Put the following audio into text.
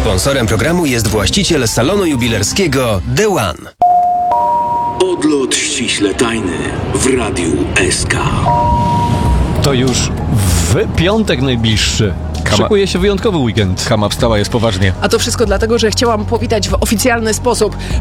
Sponsorem programu jest właściciel salonu jubilerskiego The One. Odlot ściśle tajny w Radiu SK. To już w piątek najbliższy. Szykuje się wyjątkowy weekend. Kama wstała, jest poważnie. A to wszystko dlatego, że chciałam powitać w oficjalny sposób